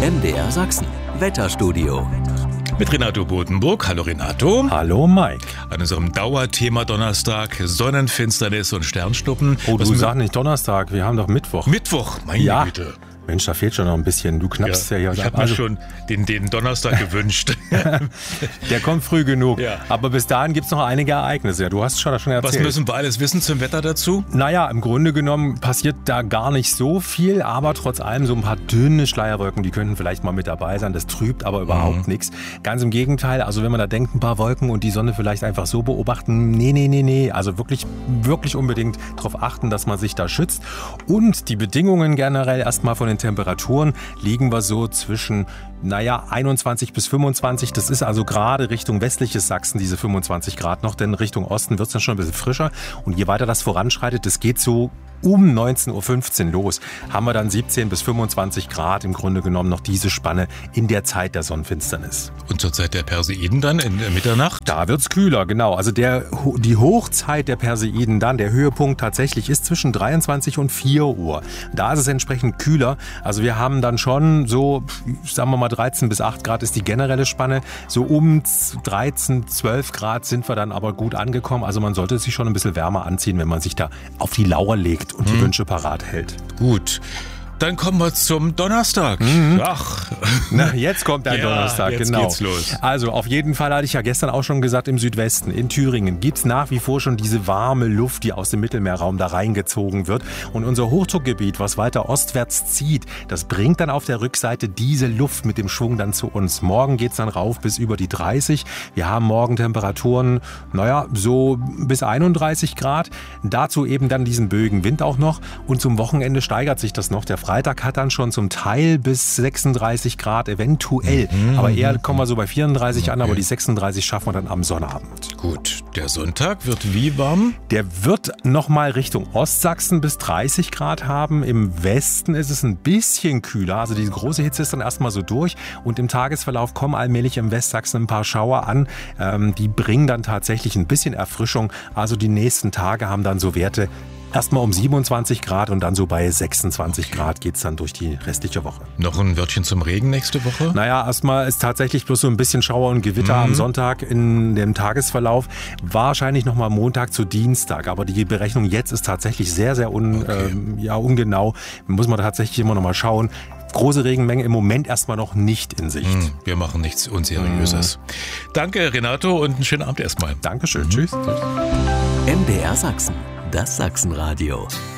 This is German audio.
MDR Sachsen, Wetterstudio. Mit Renato Bodenburg. Hallo Renato. Hallo Mike. An unserem Dauerthema Donnerstag Sonnenfinsternis und Sternschnuppen. Oh, du sag nicht Donnerstag, wir haben doch Mittwoch. Mittwoch, meine Güte. Mensch, da fehlt schon noch ein bisschen. Du knappst ja hier. Ich habe mir schon den Donnerstag gewünscht. Der kommt früh genug. Ja. Aber bis dahin gibt es noch einige Ereignisse. Ja, du hast schon erzählt. Was müssen wir alles wissen zum Wetter dazu? Naja, im Grunde genommen passiert da gar nicht so viel, aber trotz allem so ein paar dünne Schleierwolken, die könnten vielleicht mal mit dabei sein. Das trübt aber überhaupt nichts. Ganz im Gegenteil, also wenn man da denkt, ein paar Wolken und die Sonne vielleicht einfach so beobachten, nee. Also wirklich unbedingt darauf achten, dass man sich da schützt. Und die Bedingungen generell erstmal von den Temperaturen liegen wir so zwischen 21 bis 25. Das ist also gerade Richtung westliches Sachsen, diese 25 Grad noch, denn Richtung Osten wird es dann schon ein bisschen frischer. Und je weiter das voranschreitet, das geht so um 19.15 Uhr los, haben wir dann 17 bis 25 Grad im Grunde genommen noch diese Spanne in der Zeit der Sonnenfinsternis. Und zur Zeit der Perseiden dann in Mitternacht? Da wird's kühler, genau. Also die Hochzeit der Perseiden dann, der Höhepunkt tatsächlich ist zwischen 23 und 4 Uhr. Da ist es entsprechend kühler. Also wir haben dann schon so, sagen wir mal 13 bis 8 Grad ist die generelle Spanne. So um 13, 12 Grad sind wir dann aber gut angekommen. Also man sollte sich schon ein bisschen wärmer anziehen, wenn man sich da auf die Lauer legt und die Wünsche parat hält. Gut. Dann kommen wir zum Donnerstag. Ach. Na, jetzt kommt ein Donnerstag, jetzt genau. geht's los. Also auf jeden Fall hatte ich ja gestern auch schon gesagt, im Südwesten, in Thüringen, gibt's nach wie vor schon diese warme Luft, die aus dem Mittelmeerraum da reingezogen wird. Und unser Hochdruckgebiet, was weiter ostwärts zieht, das bringt dann auf der Rückseite diese Luft mit dem Schwung dann zu uns. Morgen geht's dann rauf bis über die 30. Wir haben morgen Temperaturen, so bis 31 Grad. Dazu eben dann diesen Bögenwind auch noch. Und zum Wochenende steigert sich das noch. Der Freitag hat dann schon zum Teil bis 36 Grad eventuell. Aber eher kommen wir so bei 34 an, aber die 36 schaffen wir dann am Sonnabend. Gut, der Sonntag wird wie warm? Der wird nochmal Richtung Ostsachsen bis 30 Grad haben. Im Westen ist es ein bisschen kühler. Also die große Hitze ist dann erstmal so durch. Und im Tagesverlauf kommen allmählich im Westsachsen ein paar Schauer an. Die bringen dann tatsächlich ein bisschen Erfrischung. Also die nächsten Tage haben dann so Werte erstmal um 27 Grad und dann so bei 26 Grad geht's dann durch die restliche Woche. Noch ein Wörtchen zum Regen nächste Woche? Naja, erstmal ist tatsächlich bloß so ein bisschen Schauer und Gewitter am Sonntag in dem Tagesverlauf. Wahrscheinlich nochmal Montag zu Dienstag. Aber die Berechnung jetzt ist tatsächlich sehr, sehr ungenau. Muss man tatsächlich immer nochmal schauen. Große Regenmenge im Moment erstmal noch nicht in Sicht. Wir machen nichts Unseriöses. Danke, Renato, und einen schönen Abend erstmal. Dankeschön. Tschüss. MDR Sachsen, das Sachsenradio.